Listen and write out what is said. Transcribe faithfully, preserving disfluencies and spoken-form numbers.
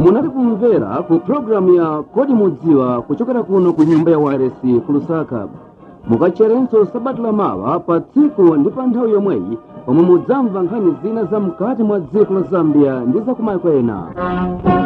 Munali kumvera ku programu ya Kodi Mudziwa kuchokera kuno ku nyumba ya Waresi ku Lusaka. Mukacherenso sabata la mawa pa tsiku ndi pa nthawi yomweyi pomwe mudzamva nkhani zina za mkati mwa dziko la Zambia ndi za kumayiko ena.